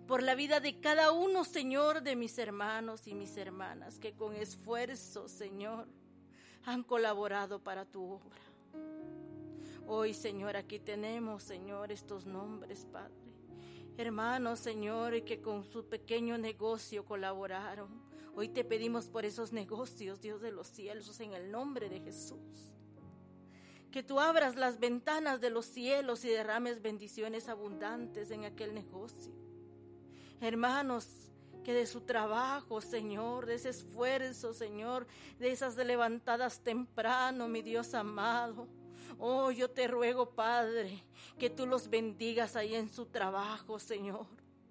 por la vida de cada uno, Señor, de mis hermanos y mis hermanas que con esfuerzo, Señor, han colaborado para tu obra. Hoy, Señor, aquí tenemos, Señor, estos nombres, Padre. Hermanos, Señor, que con su pequeño negocio colaboraron. Hoy te pedimos por esos negocios, Dios de los cielos, en el nombre de Jesús. Que tú abras las ventanas de los cielos y derrames bendiciones abundantes en aquel negocio. Hermanos, que de su trabajo, Señor, de ese esfuerzo, Señor, de esas levantadas temprano, mi Dios amado. Oh, yo te ruego, Padre, que tú los bendigas ahí en su trabajo, Señor.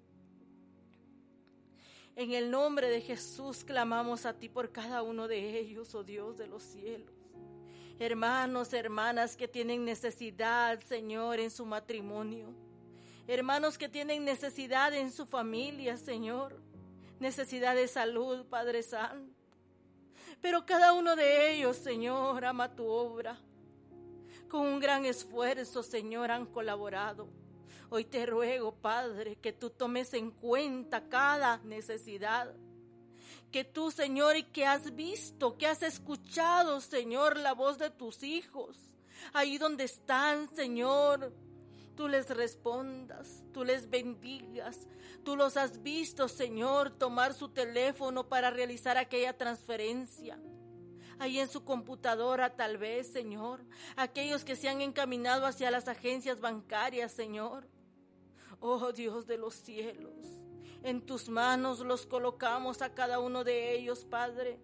En el nombre de Jesús clamamos a ti por cada uno de ellos, oh Dios de los cielos. Hermanos, hermanas que tienen necesidad, Señor, en su matrimonio. Hermanos que tienen necesidad en su familia, Señor. Necesidad de salud, Padre Santo. Pero cada uno de ellos, Señor, ama tu obra. Con un gran esfuerzo, Señor, han colaborado. Hoy te ruego, Padre, que tú tomes en cuenta cada necesidad. Que tú, Señor, y que has visto, que has escuchado, Señor, la voz de tus hijos. Ahí donde están, Señor, tú les respondas, tú les bendigas. Tú los has visto, Señor, tomar su teléfono para realizar aquella transferencia. Ahí en su computadora tal vez, Señor, aquellos que se han encaminado hacia las agencias bancarias, Señor. Oh Dios de los cielos, en tus manos los colocamos a cada uno de ellos, Padre.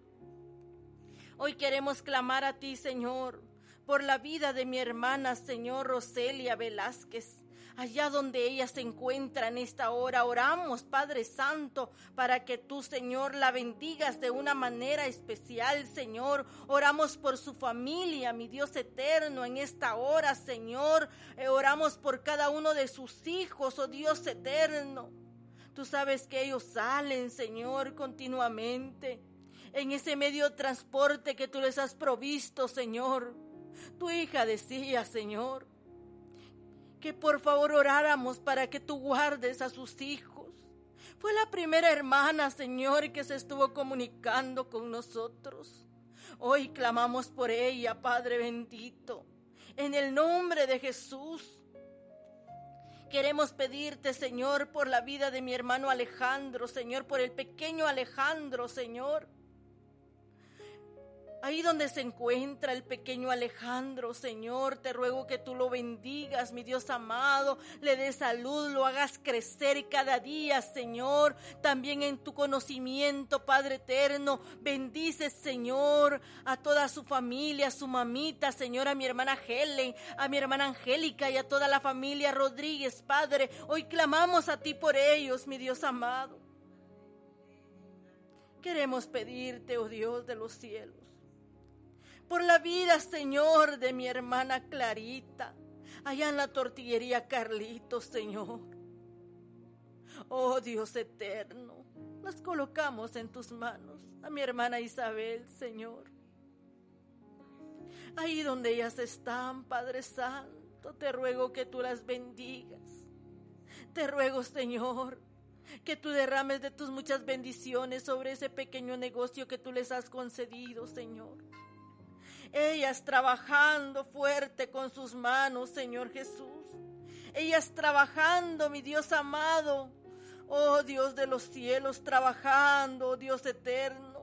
Hoy queremos clamar a ti, Señor, por la vida de mi hermana, Señor, Roselia Velázquez. Allá donde ella se encuentra en esta hora, oramos, Padre Santo, para que tú, Señor, la bendigas de una manera especial, Señor. Oramos por su familia, mi Dios eterno, en esta hora, Señor. Oramos por cada uno de sus hijos, oh Dios eterno. Tú sabes que ellos salen, Señor, continuamente en ese medio de transporte que tú les has provisto, Señor. Tu hija decía, Señor, que por favor oráramos para que tú guardes a sus hijos. Fue la primera hermana, Señor, que se estuvo comunicando con nosotros. Hoy clamamos por ella, Padre bendito, en el nombre de Jesús. Queremos pedirte, Señor, por la vida de mi hermano Alejandro, Señor, por el pequeño Alejandro, Señor. Ahí donde se encuentra el pequeño Alejandro, Señor, te ruego que tú lo bendigas, mi Dios amado, le des salud, lo hagas crecer cada día, Señor, también en tu conocimiento, Padre eterno. Bendice, Señor, a toda su familia, a su mamita, Señor, a mi hermana Helen, a mi hermana Angélica y a toda la familia Rodríguez, Padre. Hoy clamamos a ti por ellos, mi Dios amado. Queremos pedirte, oh Dios de los cielos, por la vida, Señor, de mi hermana Clarita, allá en la tortillería Carlitos, Señor. Oh Dios eterno, las colocamos en tus manos, a mi hermana Isabel, Señor. Ahí donde ellas están, Padre Santo, te ruego que tú las bendigas. Te ruego, Señor, que tú derrames de tus muchas bendiciones sobre ese pequeño negocio que tú les has concedido, Señor. Ellas trabajando fuerte con sus manos, Señor Jesús. Ellas trabajando, mi Dios amado. Oh Dios de los cielos, trabajando, oh Dios eterno,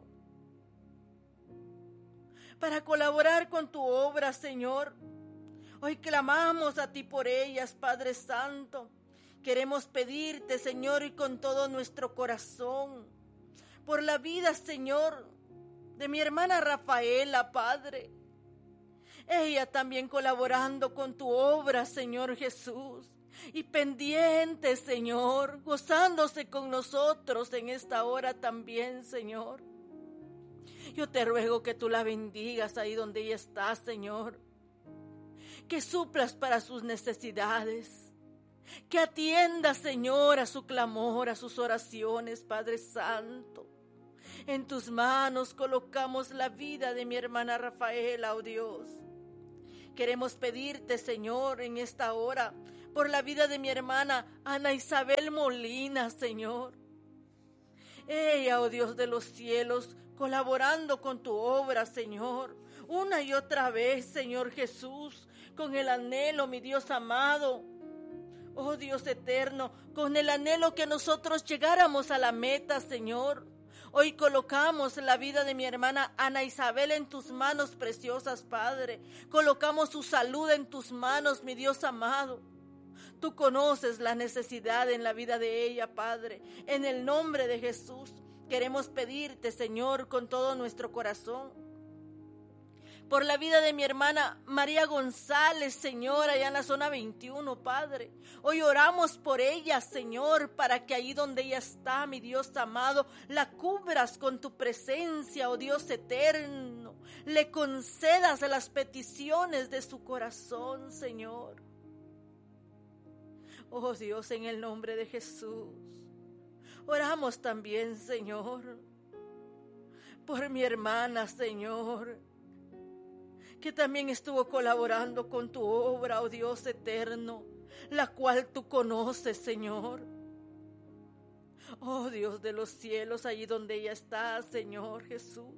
para colaborar con tu obra, Señor. Hoy clamamos a ti por ellas, Padre Santo. Queremos pedirte, Señor, y con todo nuestro corazón, por la vida, Señor, de mi hermana Rafaela, Padre. Ella también colaborando con tu obra, Señor Jesús. Y pendiente, Señor, gozándose con nosotros en esta hora también, Señor. Yo te ruego que tú la bendigas ahí donde ella está, Señor. Que suplas para sus necesidades. Que atienda, Señor, a su clamor, a sus oraciones, Padre Santo. En tus manos colocamos la vida de mi hermana Rafaela, oh Dios. Queremos pedirte, Señor, en esta hora, por la vida de mi hermana Ana Isabel Molina, Señor. Ella, oh Dios de los cielos, colaborando con tu obra, Señor, una y otra vez, Señor Jesús, con el anhelo, mi Dios amado, oh Dios eterno, con el anhelo que nosotros llegáramos a la meta, Señor. Hoy colocamos la vida de mi hermana Ana Isabel en tus manos preciosas, Padre. Colocamos su salud en tus manos, mi Dios amado. Tú conoces la necesidad en la vida de ella, Padre. En el nombre de Jesús, queremos pedirte, Señor, con todo nuestro corazón, por la vida de mi hermana María González, Señor, allá en la zona 21, Padre. Hoy oramos por ella, Señor, para que ahí donde ella está, mi Dios amado, la cubras con tu presencia, oh Dios eterno. Le concedas las peticiones de su corazón, Señor. Oh Dios, en el nombre de Jesús, oramos también, Señor, por mi hermana, Señor, que también estuvo colaborando con tu obra, oh Dios eterno, la cual tú conoces, Señor. Oh Dios de los cielos, allí donde ella está, Señor Jesús.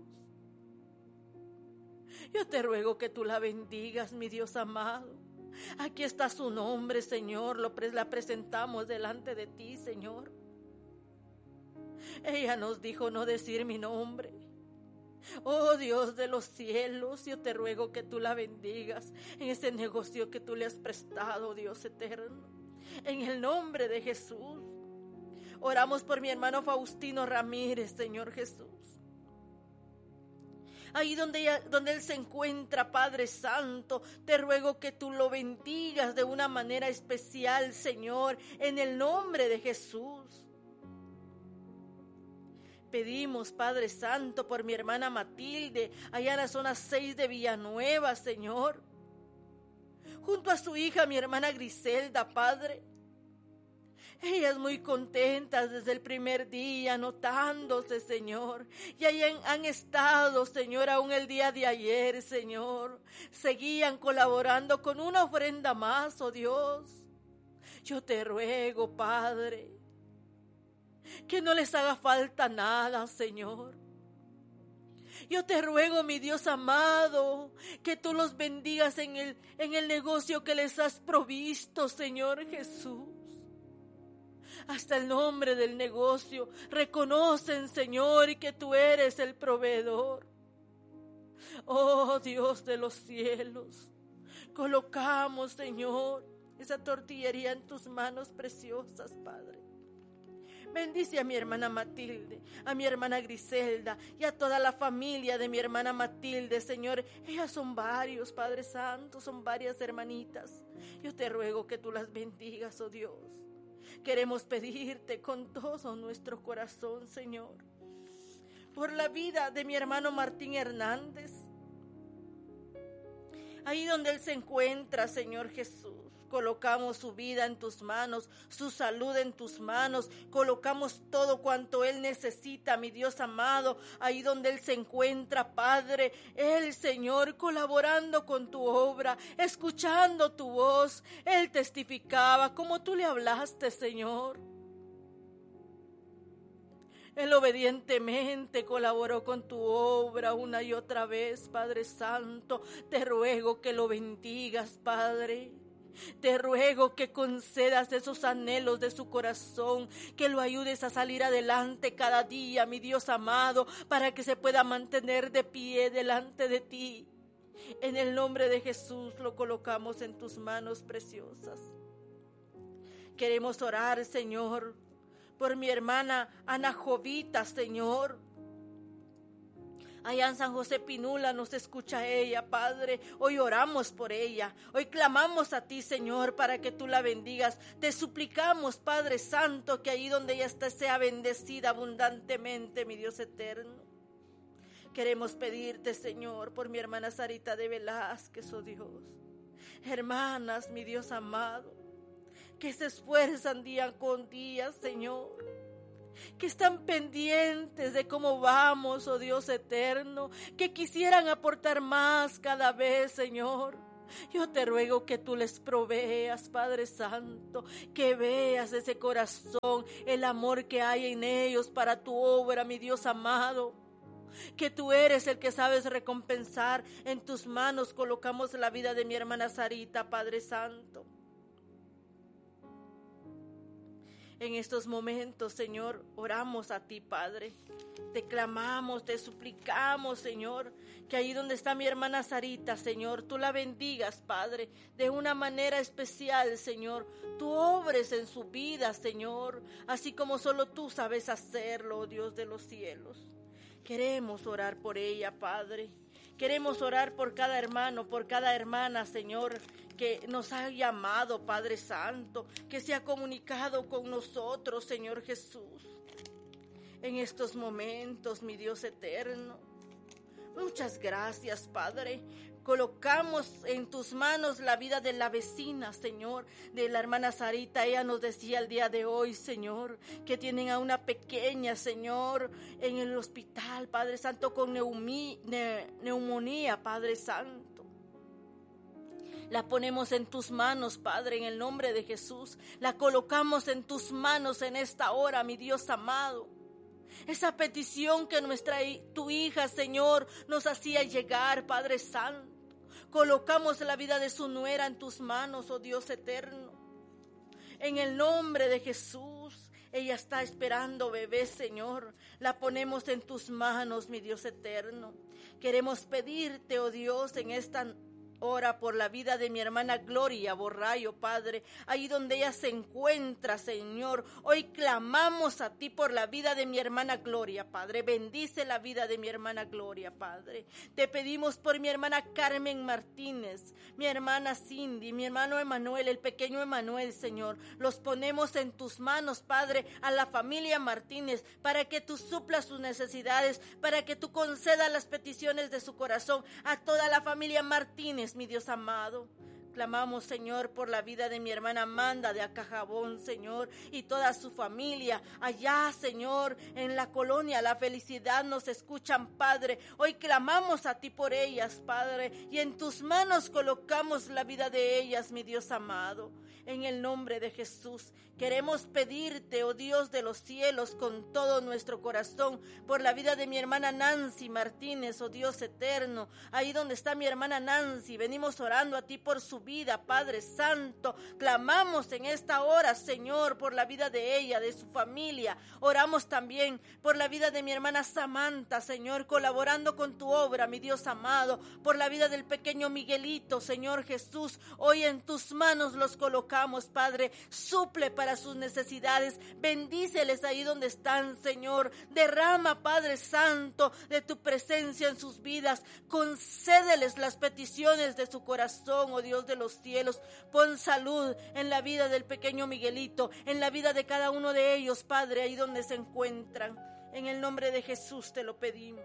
Yo te ruego que tú la bendigas, mi Dios amado. Aquí está su nombre, Señor, la presentamos delante de ti, Señor. Ella nos dijo no decir mi nombre. Oh Dios de los cielos, yo te ruego que tú la bendigas en este negocio que tú le has prestado, Dios eterno. En el nombre de Jesús, oramos por mi hermano Faustino Ramírez, Señor Jesús. Ahí donde él se encuentra, Padre Santo, te ruego que tú lo bendigas de una manera especial, Señor, en el nombre de Jesús. Pedimos, Padre Santo, por mi hermana Matilde, allá en la zona 6 de Villanueva, Señor. Junto a su hija, mi hermana Griselda, Padre. Ellas muy contentas desde el primer día, anotándose, Señor. Y ahí han estado, Señor, aún el día de ayer, Señor. Seguían colaborando con una ofrenda más, oh Dios. Yo te ruego, Padre, que no les haga falta nada, Señor. Yo te ruego, mi Dios amado, que tú los bendigas en el negocio que les has provisto, Señor Jesús. Hasta el nombre del negocio reconocen, Señor, y que tú eres el proveedor. Oh Dios de los cielos, colocamos, Señor, esa tortillería en tus manos preciosas, Padre. Bendice a mi hermana Matilde, a mi hermana Griselda y a toda la familia de mi hermana Matilde, Señor. Ellas son varios, Padre Santo, son varias hermanitas. Yo te ruego que tú las bendigas, oh Dios. Queremos pedirte con todo nuestro corazón, Señor, por la vida de mi hermano Martín Hernández. Ahí donde él se encuentra, Señor Jesús. Colocamos su vida en tus manos, su salud en tus manos. Colocamos todo cuanto él necesita, mi Dios amado. Ahí donde él se encuentra, Padre. Él, Señor, colaborando con tu obra, escuchando tu voz. Él testificaba como tú le hablaste, Señor. Él obedientemente colaboró con tu obra una y otra vez, Padre Santo. Te ruego que lo bendigas, Padre. Te ruego que concedas esos anhelos de su corazón, que lo ayudes a salir adelante cada día, mi Dios amado, para que se pueda mantener de pie delante de ti. En el nombre de Jesús lo colocamos en tus manos preciosas. Queremos orar, Señor, por mi hermana Ana Jovita, Señor. Allá en San José Pinula nos escucha ella, Padre. Hoy oramos por ella. Hoy clamamos a ti, Señor, para que tú la bendigas. Te suplicamos, Padre Santo, que ahí donde ella está sea bendecida abundantemente, mi Dios eterno. Queremos pedirte, Señor, por mi hermana Sarita de Velázquez, oh Dios. Hermanas, mi Dios amado, que se esfuerzan día con día, Señor. Que están pendientes de cómo vamos, oh Dios eterno, que quisieran aportar más cada vez, Señor, Yo te ruego que tú les proveas, Padre Santo, que veas ese corazón, el amor que hay en ellos para tu obra, mi Dios amado. Que tú eres el que sabes recompensar. En tus manos colocamos la vida de mi hermana Sarita, Padre Santo. En estos momentos, Señor, oramos a ti, Padre. Te clamamos, te suplicamos, Señor, que ahí donde está mi hermana Sarita, Señor, tú la bendigas, Padre, de una manera especial, Señor. Tú obres en su vida, Señor, así como solo tú sabes hacerlo, oh Dios de los cielos. Queremos orar por ella, Padre. Queremos orar por cada hermano, por cada hermana, Señor, que nos ha llamado, Padre Santo, que se ha comunicado con nosotros, Señor Jesús. En estos momentos, mi Dios eterno, muchas gracias, Padre. Colocamos en tus manos la vida de la vecina, Señor, de la hermana Sarita. Ella nos decía el día de hoy, Señor, que tienen a una pequeña, Señor, en el hospital, Padre Santo, con neumonía, Padre Santo. La ponemos en tus manos, Padre, en el nombre de Jesús. La colocamos en tus manos en esta hora, mi Dios amado. Esa petición que tu hija, Señor, nos hacía llegar, Padre Santo. Colocamos la vida de su nuera en tus manos, oh Dios eterno. En el nombre de Jesús, ella está esperando bebé, Señor. La ponemos en tus manos, mi Dios eterno. Queremos pedirte, oh Dios, en esta ora por la vida de mi hermana Gloria Borrayo, Padre, ahí donde ella se encuentra, Señor. Hoy clamamos a ti por la vida de mi hermana Gloria, Padre. Bendice la vida de mi hermana Gloria, Padre. Te pedimos por mi hermana Carmen Martínez, mi hermana Cindy, mi hermano Emanuel, el pequeño Emanuel, Señor. Los ponemos en tus manos, Padre, a la familia Martínez, para que tú suplas sus necesidades, para que tú concedas las peticiones de su corazón a toda la familia Martínez, mi Dios amado. Clamamos, Señor, por la vida de mi hermana Amanda de Acajabón, Señor, y toda su familia. Allá, Señor, en la colonia La Felicidad nos escuchan, Padre. Hoy clamamos a ti por ellas, Padre, y en tus manos colocamos la vida de ellas, mi Dios amado. En el nombre de Jesús, queremos pedirte, oh Dios de los cielos, con todo nuestro corazón, por la vida de mi hermana Nancy Martínez, oh Dios eterno. Ahí donde está mi hermana Nancy, venimos orando a ti por su vida, Padre Santo. Clamamos en esta hora, Señor, por la vida de ella, de su familia. Oramos también por la vida de mi hermana Samantha, Señor, colaborando con tu obra, mi Dios amado. Por la vida del pequeño Miguelito, Señor Jesús. Hoy en tus manos los colocamos, Padre. Suple para sus necesidades. Bendíceles ahí donde están, Señor. Derrama, Padre Santo, de tu presencia en sus vidas. Concédeles las peticiones de su corazón, oh Dios de los cielos. Pon salud en la vida del pequeño Miguelito, en la vida de cada uno de ellos, Padre, ahí donde se encuentran. En el nombre de Jesús te lo pedimos.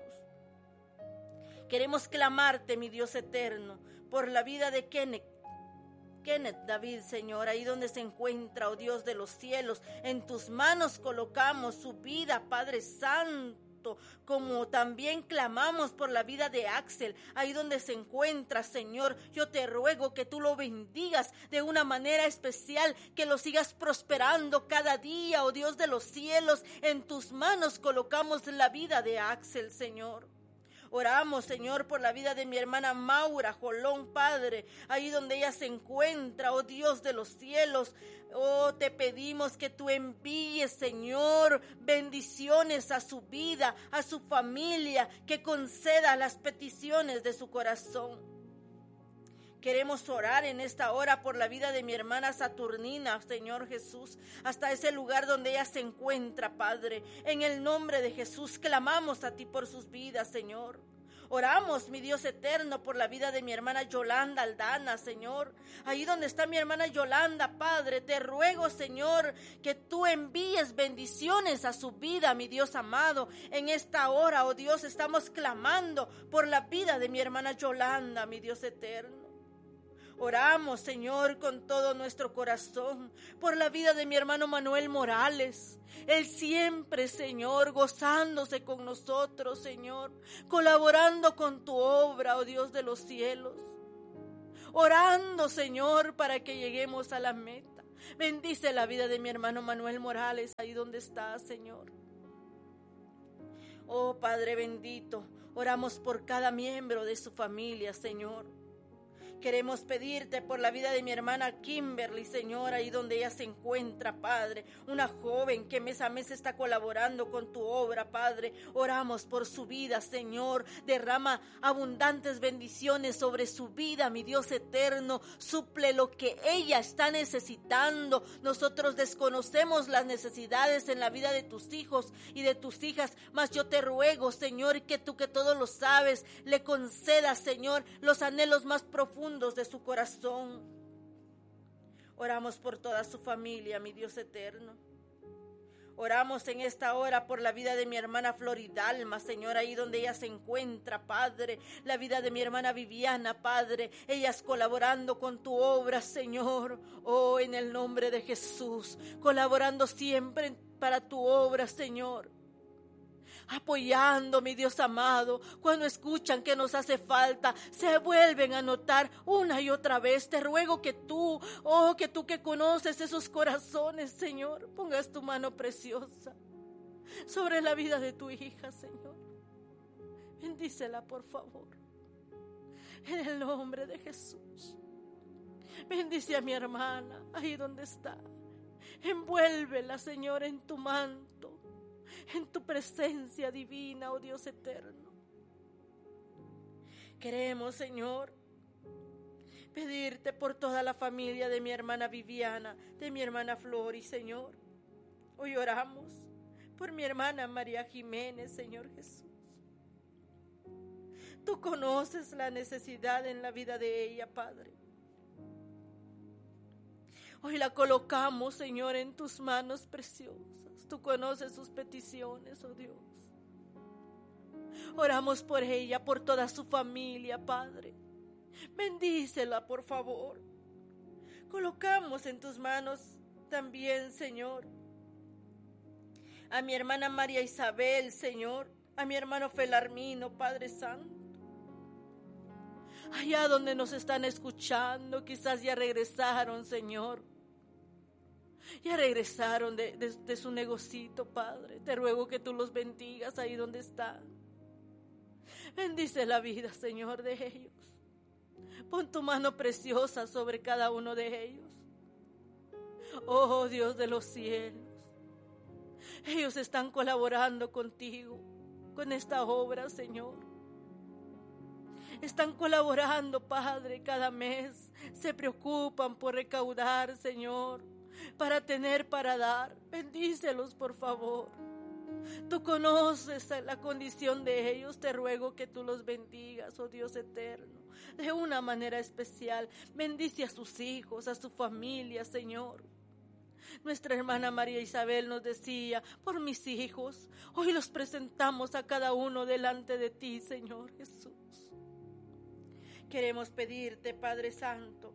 Queremos clamarte, mi Dios eterno, por la vida de Kenneth David, Señor, ahí donde se encuentra, oh Dios de los cielos. En tus manos colocamos su vida, Padre Santo, como también clamamos por la vida de Axel, ahí donde se encuentra, Señor. Yo te ruego que tú lo bendigas de una manera especial, que lo sigas prosperando cada día, oh Dios de los cielos. En tus manos colocamos la vida de Axel, Señor. Oramos, Señor, por la vida de mi hermana Maura Jolón, Padre, ahí donde ella se encuentra, oh Dios de los cielos. Oh, te pedimos que tú envíes, Señor, bendiciones a su vida, a su familia, que conceda las peticiones de su corazón. Queremos orar en esta hora por la vida de mi hermana Saturnina, Señor Jesús, hasta ese lugar donde ella se encuentra, Padre. En el nombre de Jesús clamamos a ti por sus vidas, Señor. Oramos, mi Dios eterno, por la vida de mi hermana Yolanda Aldana, Señor. Ahí donde está mi hermana Yolanda, Padre, te ruego, Señor, que tú envíes bendiciones a su vida, mi Dios amado. En esta hora, oh Dios, estamos clamando por la vida de mi hermana Yolanda, mi Dios eterno. Oramos, Señor, con todo nuestro corazón por la vida de mi hermano Manuel Morales. Él siempre, Señor, gozándose con nosotros, Señor, colaborando con tu obra, oh Dios de los cielos. orando, Señor, para que lleguemos a la meta. Bendice la vida de mi hermano Manuel Morales, ahí donde está, Señor. Oh Padre bendito, oramos por cada miembro de su familia, Señor. Queremos pedirte por la vida de mi hermana Kimberly, Señor, ahí donde ella se encuentra, Padre. Una joven que mes a mes está colaborando con tu obra, Padre. Oramos por su vida, Señor. Derrama abundantes bendiciones sobre su vida, mi Dios eterno. Suple lo que ella está necesitando. Nosotros desconocemos las necesidades en la vida de tus hijos y de tus hijas, mas yo te ruego, Señor, que tú que todo lo sabes, le concedas, Señor, los anhelos más profundos de su corazón. Oramos por toda su familia, mi Dios eterno. Oramos en esta hora por la vida de mi hermana Floridalma, Señor, ahí donde ella se encuentra, Padre. La vida de mi hermana Viviana, Padre. Ellas colaborando con tu obra, Señor. Oh, en el nombre de Jesús. Colaborando siempre para tu obra, Señor. Apoyando, mi Dios amado, cuando escuchan que nos hace falta, se vuelven a notar una y otra vez. Te ruego que tú, que tú que conoces esos corazones, Señor, pongas tu mano preciosa sobre la vida de tu hija, Señor. Bendícela, por favor, en el nombre de Jesús. Bendice a mi hermana, ahí donde está. Envuélvela, Señor, en tu manto, en tu presencia divina, oh Dios eterno. Queremos, Señor, pedirte por toda la familia de mi hermana Viviana, de mi hermana Flori, Señor. Hoy oramos por mi hermana María Jiménez, Señor Jesús. Tú conoces la necesidad en la vida de ella, Padre. Hoy la colocamos, Señor, en tus manos preciosas. Tú conoces sus peticiones, oh Dios. Oramos por ella, por toda su familia, Padre. Bendícela, por favor. Colocamos en tus manos también, Señor, a mi hermana María Isabel, Señor, a mi hermano Felarmino, Padre Santo. Allá donde nos están escuchando, quizás ya regresaron, Señor. Ya regresaron de su negocito, Padre. Te ruego que tú los bendigas ahí donde están. Bendice la vida, Señor, de ellos. Pon tu mano preciosa sobre cada uno de ellos. Oh, Dios de los cielos. Ellos están colaborando contigo, con esta obra, Señor. Están colaborando, Padre, cada mes. Se preocupan por recaudar, Señor, para tener para dar. Bendícelos, por favor. Tú conoces la condición de ellos. Te ruego que tú los bendigas, oh Dios eterno, de una manera especial. Bendice a sus hijos, a su familia, Señor. Nuestra hermana María Isabel nos decía: por mis hijos, hoy los presentamos a cada uno delante de ti, Señor Jesús. Queremos pedirte, Padre Santo,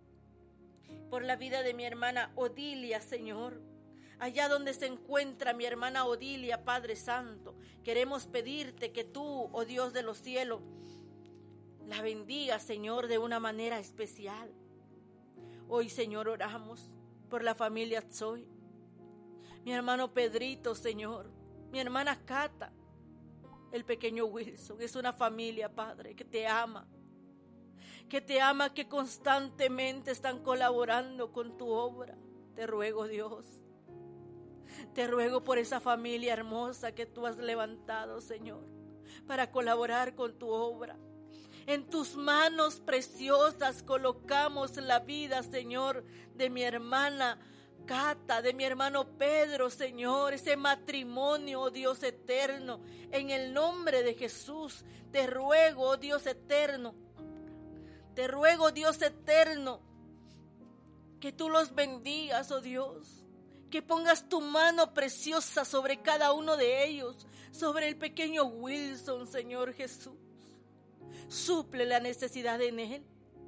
por la vida de mi hermana Odilia, Señor. Allá donde se encuentra mi hermana Odilia, Padre Santo, queremos pedirte que tú, oh Dios de los cielos, la bendigas, Señor, de una manera especial. Hoy, Señor, oramos por la familia Tzoy, mi hermano Pedrito, Señor, mi hermana Cata, el pequeño Wilson. Es una familia, Padre, que te ama, que constantemente están colaborando con tu obra. Te ruego, Dios, te ruego por esa familia hermosa que tú has levantado, Señor, para colaborar con tu obra. En tus manos preciosas colocamos la vida, Señor, de mi hermana Cata, de mi hermano Pedro, Señor, ese matrimonio, oh Dios eterno. En el nombre de Jesús, te ruego, oh Dios eterno, te ruego, Dios eterno, que tú los bendigas, oh Dios, que pongas tu mano preciosa sobre cada uno de ellos, sobre el pequeño Wilson, Señor Jesús. Suple la necesidad en él.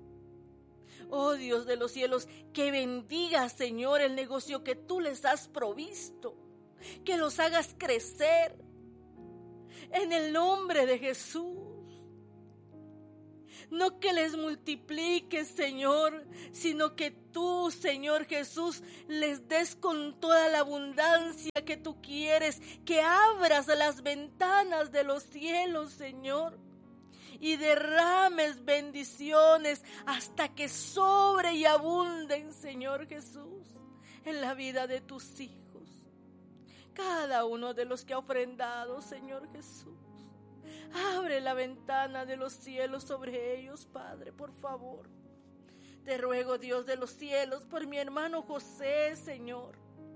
Oh Dios de los cielos, que bendiga, Señor, el negocio que tú les has provisto, que los hagas crecer en el nombre de Jesús. No que les multipliques, Señor, sino que tú, Señor Jesús, les des con toda la abundancia que tú quieres, que abras las ventanas de los cielos, Señor, y derrames bendiciones hasta que sobre y abunden, Señor Jesús, en la vida de tus hijos. Cada uno de los que ha ofrendado, Señor Jesús, abre la ventana de los cielos sobre ellos, Padre, por favor. Te ruego, Dios de los cielos, por mi hermano José, Señor.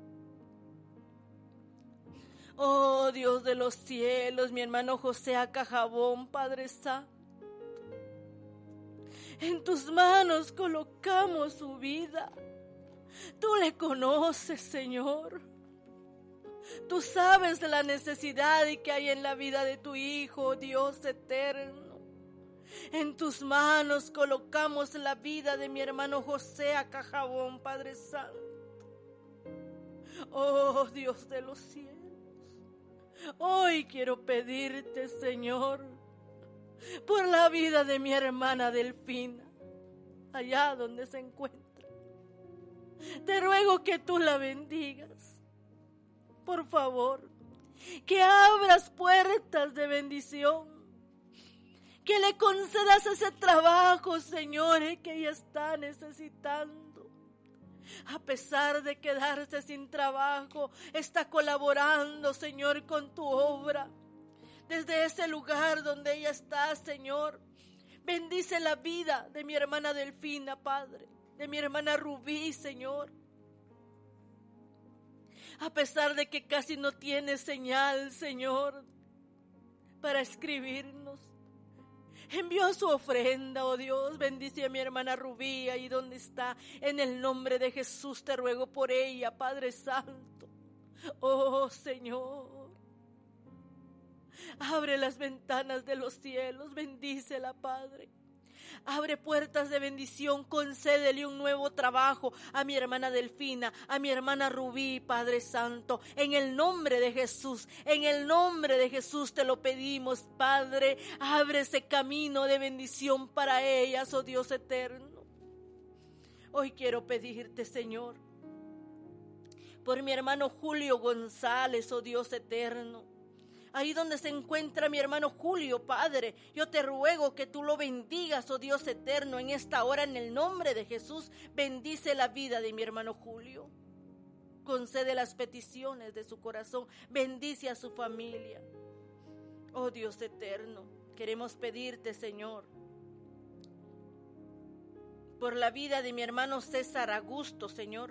Oh, Dios de los cielos, mi hermano José Acajabón, Padre Santo. En tus manos colocamos su vida. Tú le conoces, Señor. Tú sabes la necesidad que hay en la vida de tu Hijo, Dios eterno. En tus manos colocamos la vida de mi hermano José Acajabón, Padre Santo. Oh, Dios de los cielos. Hoy quiero pedirte, Señor, por la vida de mi hermana Delfina, allá donde se encuentra. Te ruego que tú la bendigas. Por favor, que abras puertas de bendición, que le concedas ese trabajo, Señor, que ella está necesitando. A pesar de quedarse sin trabajo, está colaborando, Señor, con tu obra. Desde ese lugar donde ella está, Señor, bendice la vida de mi hermana Delfina, Padre, de mi hermana Rubí, Señor. A pesar de que casi no tiene señal, Señor, para escribirnos, envió su ofrenda, oh Dios. Bendice a mi hermana Rubí ahí donde está. En el nombre de Jesús te ruego por ella, Padre Santo. Oh Señor, abre las ventanas de los cielos, bendícela, Padre. Abre puertas de bendición, concédele un nuevo trabajo a mi hermana Delfina, a mi hermana Rubí, Padre Santo. En el nombre de Jesús, en el nombre de Jesús te lo pedimos, Padre. Abre ese camino de bendición para ellas, oh Dios eterno. Hoy quiero pedirte, Señor, por mi hermano Julio González, oh Dios eterno. Ahí donde se encuentra mi hermano Julio, Padre, yo te ruego que tú lo bendigas, oh Dios eterno, en esta hora, en el nombre de Jesús. Bendice la vida de mi hermano Julio. Concede las peticiones de su corazón. Bendice a su familia. Oh Dios eterno, queremos pedirte, Señor, por la vida de mi hermano César Augusto, Señor.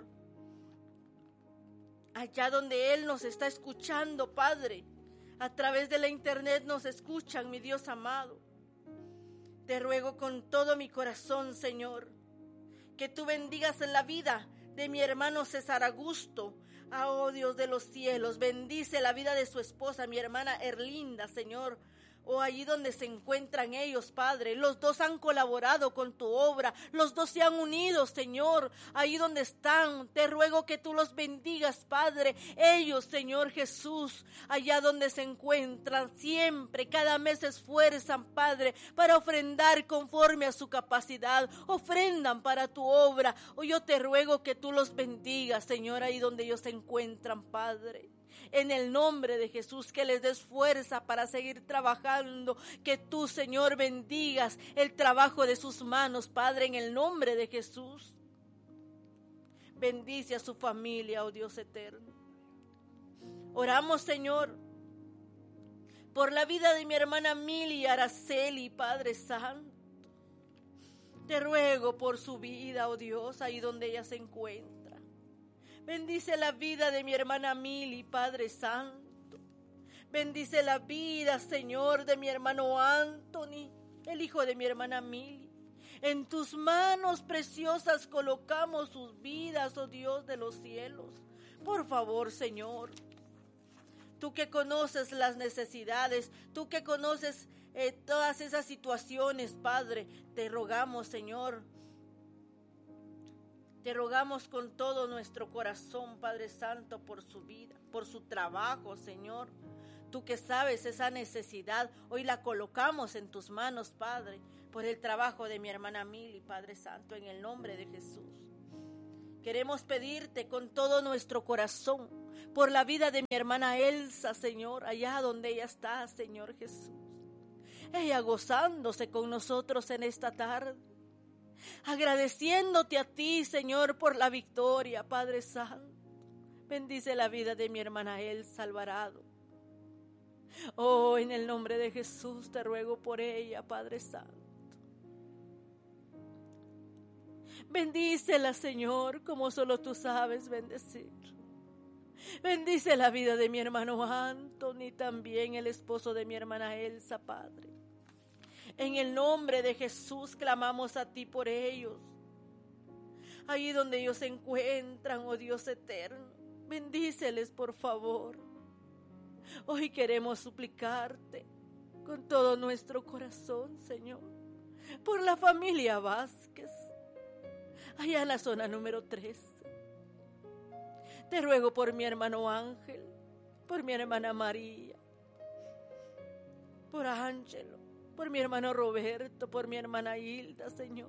Allá donde él nos está escuchando, Padre. A través de la internet nos escuchan, mi Dios amado. Te ruego con todo mi corazón, Señor, que tú bendigas en la vida de mi hermano César Augusto. Oh Dios de los cielos, bendice la vida de su esposa, mi hermana Erlinda, Señor. Oh, allí donde se encuentran ellos, Padre. Los dos han colaborado con tu obra. Los dos se han unido, Señor. Ahí donde están, te ruego que tú los bendigas, Padre. Ellos, Señor Jesús, allá donde se encuentran, siempre, cada mes se esfuerzan, Padre, para ofrendar conforme a su capacidad. Ofrendan para tu obra. Oh, yo te ruego que tú los bendigas, Señor, ahí donde ellos se encuentran, Padre. En el nombre de Jesús, que les des fuerza para seguir trabajando, que tú, Señor, bendigas el trabajo de sus manos, Padre, en el nombre de Jesús. Bendice a su familia, oh Dios eterno. Oramos, Señor, por la vida de mi hermana Mili Araceli, Padre Santo. Te ruego por su vida, oh Dios, ahí donde ella se encuentra. Bendice la vida de mi hermana Mili, Padre Santo. Bendice la vida, Señor, de mi hermano Anthony, el hijo de mi hermana Mili. En tus manos preciosas colocamos sus vidas, oh Dios de los cielos. Por favor, Señor, tú que conoces las necesidades, tú que conoces todas esas situaciones, Padre, te rogamos, Señor. Te rogamos con todo nuestro corazón, Padre Santo, por su vida, por su trabajo, Señor. Tú que sabes esa necesidad, hoy la colocamos en tus manos, Padre, por el trabajo de mi hermana Mili, Padre Santo, en el nombre de Jesús. Queremos pedirte con todo nuestro corazón por la vida de mi hermana Elsa, Señor, allá donde ella está, Señor Jesús. Ella gozándose con nosotros en esta tarde, agradeciéndote a ti, Señor, por la victoria, Padre Santo. Bendice la vida de mi hermana Elsa Alvarado. Oh, en el nombre de Jesús te ruego por ella, Padre Santo. Bendícela, Señor, como solo tú sabes bendecir. Bendice la vida de mi hermano Anthony, también el esposo de mi hermana Elsa, Padre. En el nombre de Jesús clamamos a ti por ellos. Allí donde ellos se encuentran, oh Dios eterno, bendíceles por favor. Hoy queremos suplicarte con todo nuestro corazón, Señor, por la familia Vázquez, allá en la zona número 3. Te ruego por mi hermano Ángel, por mi hermana María, por Ángelo, por mi hermano Roberto, por mi hermana Hilda, Señor.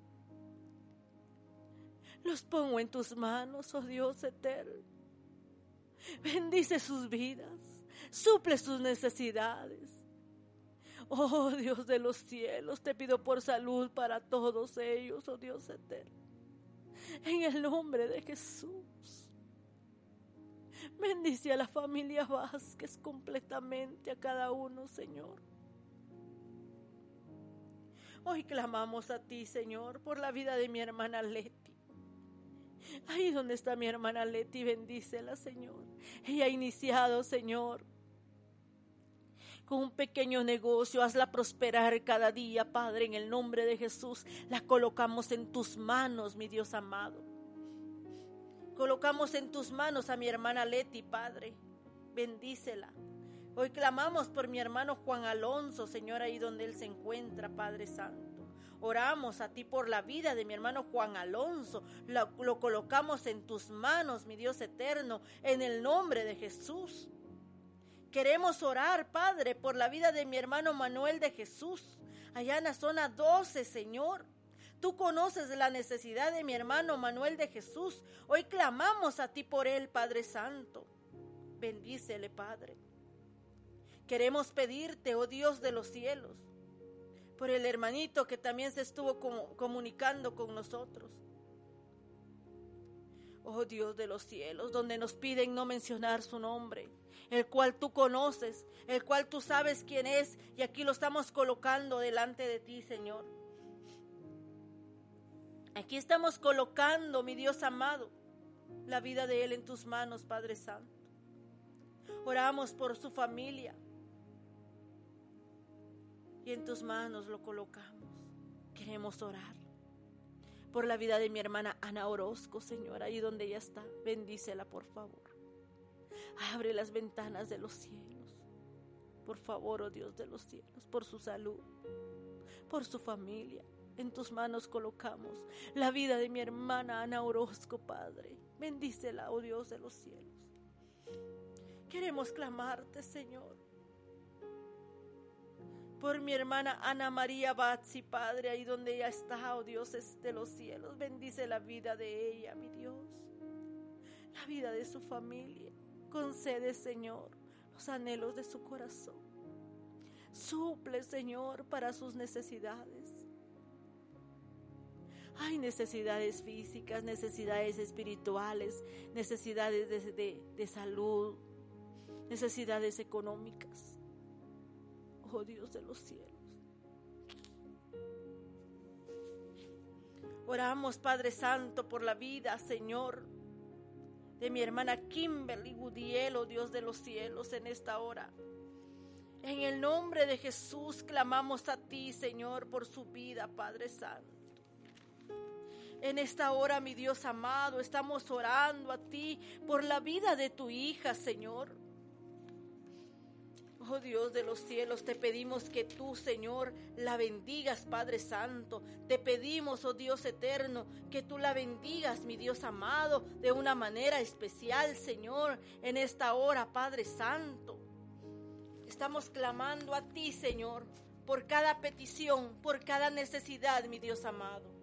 Los pongo en tus manos, oh Dios eterno. Bendice sus vidas, suple sus necesidades. Oh Dios de los cielos, te pido por salud para todos ellos, oh Dios eterno. En el nombre de Jesús. Bendice a la familia Vázquez completamente, a cada uno, Señor. Hoy clamamos a ti, Señor, por la vida de mi hermana Leti. Ahí donde está mi hermana Leti, bendícela, Señor. Ella ha iniciado, Señor, con un pequeño negocio. Hazla prosperar cada día, Padre, en el nombre de Jesús. La colocamos en tus manos, mi Dios amado. Colocamos en tus manos a mi hermana Leti, Padre. Bendícela. Hoy clamamos por mi hermano Juan Alonso, Señor, ahí donde él se encuentra, Padre Santo. Oramos a ti por la vida de mi hermano Juan Alonso. Lo colocamos en tus manos, mi Dios eterno, en el nombre de Jesús. Queremos orar, Padre, por la vida de mi hermano Manuel de Jesús, allá en la zona 12, Señor. Tú conoces la necesidad de mi hermano Manuel de Jesús. Hoy clamamos a ti por él, Padre Santo. Bendícele, Padre. Queremos pedirte, oh Dios de los cielos, por el hermanito que también se estuvo comunicando con nosotros. Oh Dios de los cielos, donde nos piden no mencionar su nombre, el cual tú conoces, el cual tú sabes quién es, y aquí lo estamos colocando delante de ti, Señor. Aquí estamos colocando, mi Dios amado, la vida de él en tus manos, Padre Santo. Oramos por su familia y en tus manos lo colocamos. Queremos orar por la vida de mi hermana Ana Orozco, Señor, ahí donde ella está. Bendícela, por favor. Abre las ventanas de los cielos, por favor, oh Dios de los cielos, por su salud, por su familia. En tus manos colocamos la vida de mi hermana Ana Orozco, Padre. Bendícela, oh Dios de los cielos. Queremos clamarte, Señor, por mi hermana Ana María Batzi, Padre, ahí donde ella está, oh Dios de los cielos. Bendice la vida de ella, mi Dios, la vida de su familia. Concede, Señor, los anhelos de su corazón. Suple, Señor, para sus necesidades. Hay necesidades físicas, necesidades espirituales, necesidades de salud, necesidades económicas. Oh Dios de los cielos. Oramos, Padre Santo, por la vida, Señor, de mi hermana Kimberly Gudiel, oh Dios de los cielos, en esta hora. En el nombre de Jesús clamamos a ti, Señor, por su vida, Padre Santo. En esta hora, mi Dios amado, estamos orando a ti por la vida de tu hija, Señor. Oh Dios de los cielos, te pedimos que tú, Señor, la bendigas, Padre Santo. Te pedimos, oh Dios eterno, que tú la bendigas, mi Dios amado, de una manera especial, Señor, en esta hora, Padre Santo. Estamos clamando a ti, Señor, por cada petición, por cada necesidad, mi Dios amado.